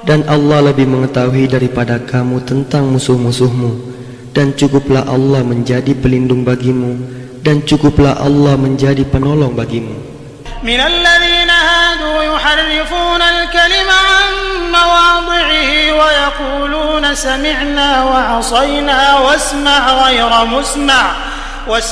dan Allah lebih mengetahui daripada kamu tentang musuh-musuhmu, dan cukuplah Allah menjadi pelindung bagimu, dan cukuplah Allah menjadi penolong bagimu. من الذين هادوا يحرفون الكلم عن مواضعه ويقولون سمعنا وعصينا واسمع غير مسمع